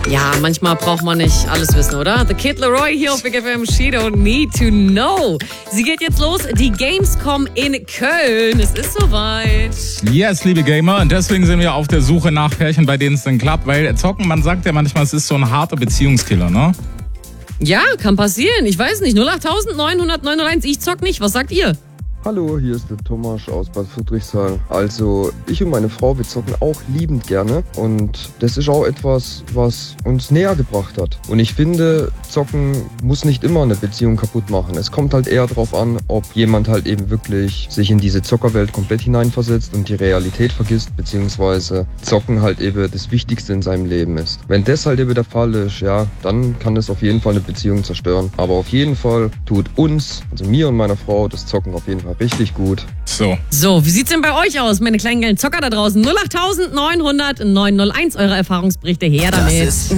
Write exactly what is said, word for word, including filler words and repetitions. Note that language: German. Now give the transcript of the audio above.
Ja, manchmal braucht man nicht alles wissen, oder? The Kid Laroi hier auf Big F M. She don't need to know. Sie geht jetzt los, die Gamescom in Köln. Es ist soweit. Yes, liebe Gamer. Und deswegen sind wir auf der Suche nach Pärchen, bei denen es dann klappt. Weil Zocken, man sagt ja manchmal, es ist so ein harter Beziehungskiller, ne? Ja, kann passieren. Ich weiß nicht. null acht neun null null neun null eins. Ich zock nicht. Was sagt ihr? Hallo, hier ist der Thomas aus Bad Friedrichshain. Also, ich und meine Frau, wir zocken auch liebend gerne und das ist auch etwas, was uns näher gebracht hat. Und ich finde, Zocken muss nicht immer eine Beziehung kaputt machen. Es kommt halt eher darauf an, ob jemand halt eben wirklich sich in diese Zockerwelt komplett hineinversetzt und die Realität vergisst, beziehungsweise Zocken halt eben das Wichtigste in seinem Leben ist. Wenn das halt eben der Fall ist, ja, dann kann das auf jeden Fall eine Beziehung zerstören. Aber auf jeden Fall tut uns, also mir und meiner Frau, das Zocken auf jeden Fall richtig gut. So. So, wie sieht's denn bei euch aus, meine kleinen geilen Zocker da draußen? null acht neun null null neun null eins, eure Erfahrungsberichte her damit.